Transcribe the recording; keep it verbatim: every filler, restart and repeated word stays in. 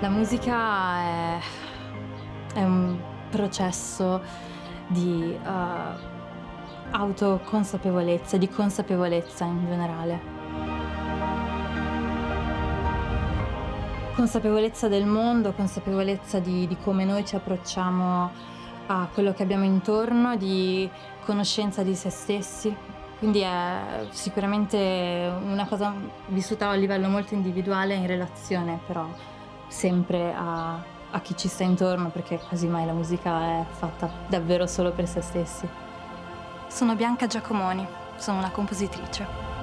La musica è è un processo di, uhm, autoconsapevolezza, di consapevolezza in generale. Consapevolezza del mondo, consapevolezza di di come noi ci approcciamo a quello che abbiamo intorno, di conoscenza di se stessi. Quindi è sicuramente una cosa vissuta a livello molto individuale in relazione però sempre a a chi ci sta intorno, perché quasi mai la musica è fatta davvero solo per se stessi. Sono Bianca Giacomoni, sono una compositrice.